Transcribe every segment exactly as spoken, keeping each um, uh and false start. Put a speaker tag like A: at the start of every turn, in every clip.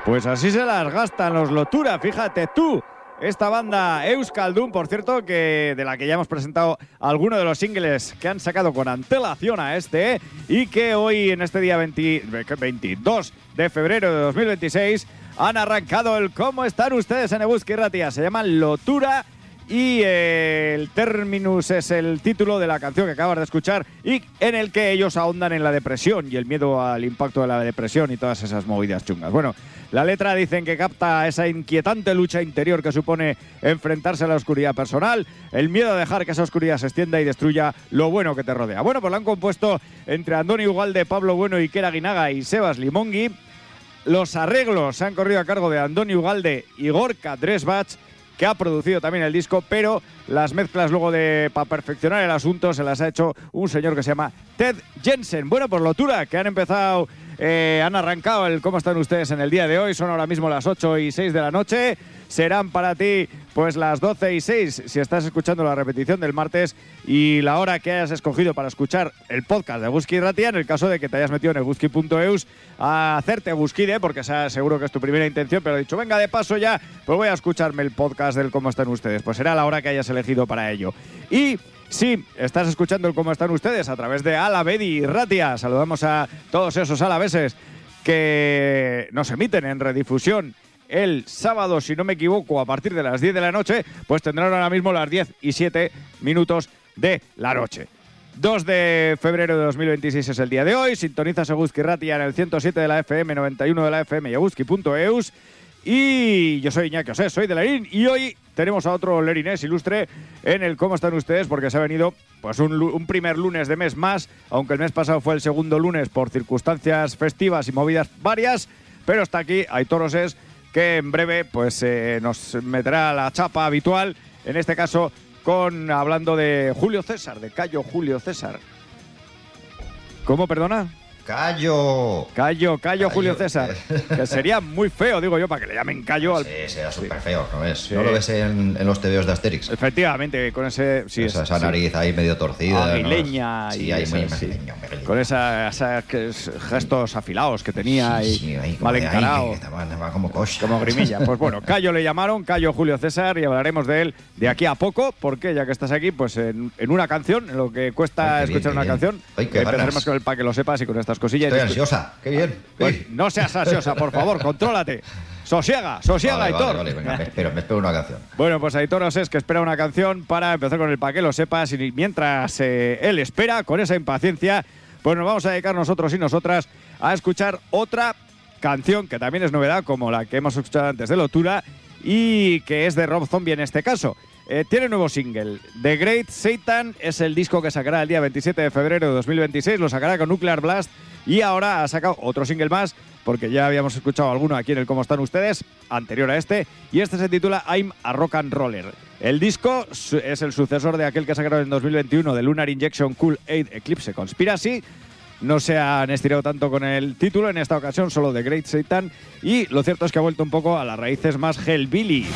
A: Pues así se las gastan los Lotura, fíjate tú. Esta banda Euskaldun, por cierto, que de la que ya hemos presentado algunos de los singles que han sacado con antelación a este, y que hoy, en este día veinte, veintidós de febrero de dos mil veintiséis, han arrancado el ¿Cómo están ustedes en Eguzki Irratia? Se llaman Lotura y eh, el Terminus es el título de la canción que acabas de escuchar y en el que ellos ahondan en la depresión y el miedo al impacto de la depresión y todas esas movidas chungas. Bueno, la letra dicen que capta esa inquietante lucha interior que supone enfrentarse a la oscuridad personal, el miedo a dejar que esa oscuridad se extienda y destruya lo bueno que te rodea. Bueno, pues lo han compuesto entre Andoni Ugalde, Pablo Bueno, Iker Aguinaga y Sebas Limongi. Los arreglos se han corrido a cargo de Andoni Ugalde y Gorka Dresbach, que ha producido también el disco, pero las mezclas luego de para perfeccionar el asunto se las ha hecho un señor que se llama Ted Jensen. Bueno, por Lotura, que han empezado, eh, han arrancado el ¿Cómo están ustedes en el día de hoy? Son ahora mismo las ocho y seis de la noche. Serán para ti pues las doce y seis si estás escuchando la repetición del martes y la hora que hayas escogido para escuchar el podcast de Eguzki Irratia, en el caso de que te hayas metido en eguzki punto eus a hacerte Eguzkide, porque seguro que es tu primera intención, pero he dicho, venga, de paso ya, pues voy a escucharme el podcast del ¿Cómo están ustedes? Pues será la hora que hayas elegido para ello. Y sí, estás escuchando el ¿Cómo están ustedes? A través de Alavedi Irratia. Saludamos a todos esos alaveses que nos emiten en redifusión el sábado, si no me equivoco, a partir de las diez de la noche, pues tendrán ahora mismo las diez y siete minutos de la noche. dos de febrero de dos mil veintiséis es el día de hoy. Sintonizas Eguzki Irratia en el ciento siete de la F M, noventa y uno de la F M y eguzki punto eus. Y yo soy Iñaki Osés, soy de Lerín, y hoy tenemos a otro lerinés ilustre en el ¿Cómo están ustedes? Porque se ha venido pues un, un primer lunes de mes más, aunque el mes pasado fue el segundo lunes por circunstancias festivas y movidas varias, pero está aquí Aitor Osés, que en breve pues eh, nos meterá la chapa habitual, en este caso con hablando de Julio César, de Cayo Julio César. ¿Cómo, perdona?
B: Cayo.
A: Cayo, Cayo Julio César. Que sería muy feo, digo yo, para que le llamen Cayo. Al...
B: Sí, sería súper feo, ¿no ves? Sí. ¿No lo ves en, en los tebeos de Asterix?
A: Efectivamente, con ese... Sí,
B: esa,
A: es,
B: esa nariz
A: sí.
B: ahí medio torcida.
A: Aguileña.
B: ¿no? Sí,
A: y
B: ahí
A: esa,
B: muy
A: sí.
B: meguileño,
A: Con esos gestos afilados que tenía
B: sí,
A: y
B: sí, ahí,
A: mal encarado.
B: Ahí, que te va, te va como cocha.
A: Como grimilla. Pues bueno, Cayo le llamaron, Cayo Julio César, y hablaremos de él de aquí a poco, porque ya que estás aquí, pues en, en una canción, en lo que cuesta
B: Ay,
A: escuchar
B: bien,
A: una
B: bien.
A: canción,
B: Ay,
A: empezaremos con el para que lo sepas y con estas cosillas.
B: Estoy ansiosa. Qué bien.
A: Pues no seas ansiosa, por favor, contrólate. Sosiega, sosiega,
B: vale,
A: Aitor.
B: Vale, vale, venga, me espero, me espero una canción.
A: Bueno, pues Aitor Osés, que espera una canción para empezar con el para que lo sepas, y mientras eh, él espera, con esa impaciencia, pues nos vamos a dedicar nosotros y nosotras a escuchar otra canción que también es novedad, como la que hemos escuchado antes de Lotura, y que es de Rob Zombie en este caso. Eh, tiene un nuevo single. The Great Satan es el disco que sacará el día veintisiete de febrero de dos mil veintiséis. Lo sacará con Nuclear Blast y ahora ha sacado otro single más, porque ya habíamos escuchado alguno aquí en el ¿Cómo están ustedes? Anterior a este. Y este se titula I'm a Rock and Roller. El disco es el sucesor de aquel que sacaron en dos mil veintiuno de Lunar Injection Cool Aid Eclipse Conspiracy. No se han estirado tanto con el título, en esta ocasión solo The Great Satan. Y lo cierto es que ha vuelto un poco a las raíces más hellbilly.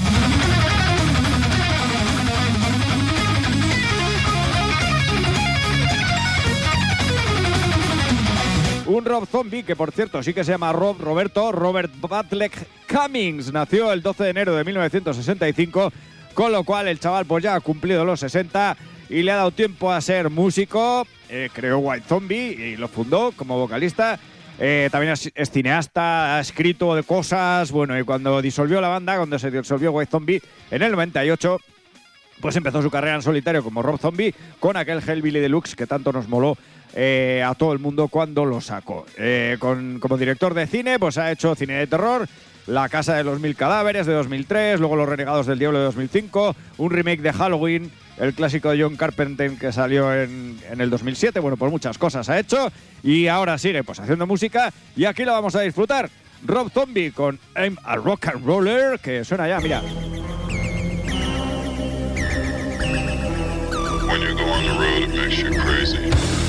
A: Un Rob Zombie que, por cierto, sí que se llama Rob Roberto Robert Butler Cummings. Nació el doce de enero de mil novecientos sesenta y cinco, con lo cual el chaval pues ya ha cumplido los sesenta y le ha dado tiempo a ser músico. Eh, creó White Zombie y lo fundó como vocalista. Eh, también es, es cineasta, ha escrito de cosas. Bueno, y cuando disolvió la banda, cuando se disolvió White Zombie en el noventa y ocho, pues empezó su carrera en solitario como Rob Zombie con aquel Hellbilly Deluxe que tanto nos moló Eh, a todo el mundo cuando lo sacó. Eh, con, como director de cine, pues ha hecho cine de terror, La Casa de los Mil Cadáveres de dos mil tres, luego Los Renegados del Diablo de dos mil cinco, un remake de Halloween, el clásico de John Carpenter que salió en, en el dos mil siete. Bueno, pues muchas cosas ha hecho y ahora sigue pues haciendo música y aquí la vamos a disfrutar. Rob Zombie con I'm a Rock and Roller, que suena ya, mira.
C: When you go on the road, it makes you crazy.